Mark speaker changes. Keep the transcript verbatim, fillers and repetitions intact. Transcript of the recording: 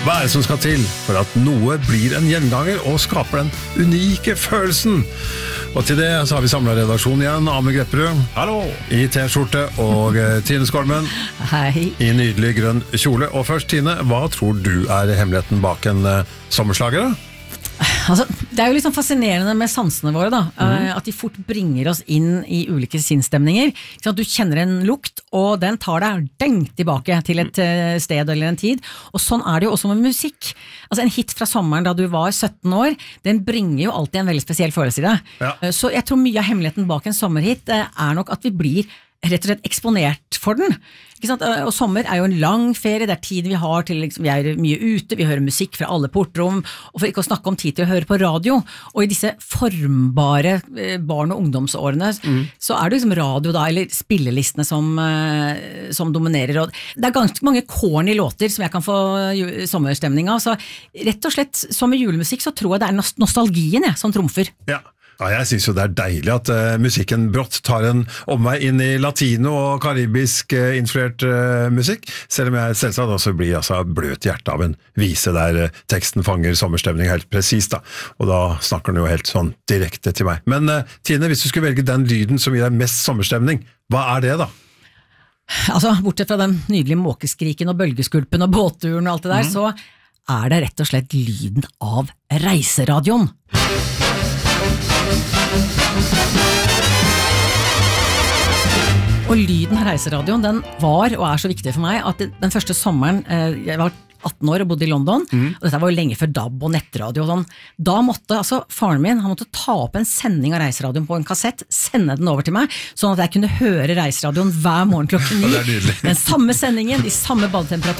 Speaker 1: Hva er det som skal til for at noe blir en gjenganger og skaper den unike følelsen? Og til det så har vi samlet redaksjonen igjen. Ame Grepperud, hallo, i T-skjorte, og Tine Skolmen,
Speaker 2: hei,
Speaker 1: i nydelig grønn kjole. Og først, Tine, hva tror du er hemmeligheten bak en uh, sommerslager da?
Speaker 2: Altså, det er jo liksom fascinerende med sansene våre da, mm. at de fort bringer oss inn i ulike sinnsstemninger. Du kjenner en lukt, og den tar deg dengt tilbake til et sted eller en tid. Og sånn er det jo også med musikk. Altså en hit fra sommeren da du var sytten år, den bringer jo alltid en veldig spesiell følelse i deg. Ja. Så jeg tror mye av hemmeligheten bak en sommerhit er nok at vi blir rett og slett eksponert for den. Ikke sant? Og sommer er jo en lang ferie, det er tid vi har til, liksom, vi er mye ute, vi hører musikk fra alle portrom, og for ikke å snakke om tid til å høre på radio, og i disse formbare barn- og ungdomsårene, mm. så er det liksom radio da, eller spillelistene som, som dominerer, og det er ganske mange corny låter som jeg kan få sommerstemning av, så rett og slett som med julemusikk så tror jeg det er nostalgien jeg, som trumfer.
Speaker 1: Ja. Ja, jeg synes jo det er deilig at uh, musikken brått tar en omvei inn i latino og karibisk uh, influert uh, musikk, selv om jeg selvsagt også blir altså, bløt hjerte av en vise der uh, teksten fanger sommerstemning helt presis da, og da snakker den jo helt sånn direkte til meg. Men uh, Tine, hvis du skulle velge den lyden som gir deg mest sommerstemning, hva er det da?
Speaker 2: Altså, bortsett fra den nydelige måkeskriken og bølgeskulpen og båtturen og alt det der, mm. så er det rett og slett lyden av reiseradioen. Og lyden av reiseradioen, den var og er så viktig for meg at den første sommeren, jeg var atten år og bodde i London, mm. og dette var jo lenge før D A B og nettradio og sånn, da måtte altså faren min, han måtte ta opp en sending av reiseradioen på en kassett, sende den over til meg, sånn at jeg kunne høre reiseradioen hver morgen klokken ni, den samme sendingen, de samme badetemperaturene,